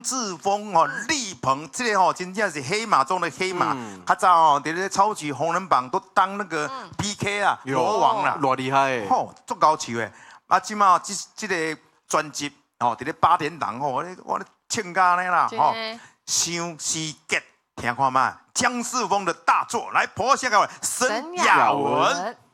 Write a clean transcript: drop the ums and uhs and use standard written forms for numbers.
志峰哦，力鹏这个哦，真正是黑马中的黑马。较早哦，伫咧超级红人榜都当那个 PK 啊，国王啦， 偌厉害诶！ 吼，足高手诶。啊，即马这个专辑哦，伫咧8点档吼，我咧唱歌呢啦，吼，相思结，听看嘛，姜世峰的大作来，婆下个沈雅文。